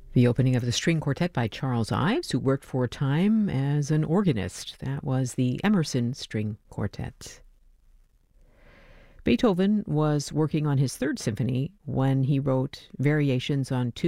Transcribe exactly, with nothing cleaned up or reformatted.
The opening of the string quartet by Charles Ives, who worked for a time as an organist. That was the Emerson String Quartet. Beethoven was working on his third symphony when he wrote variations on two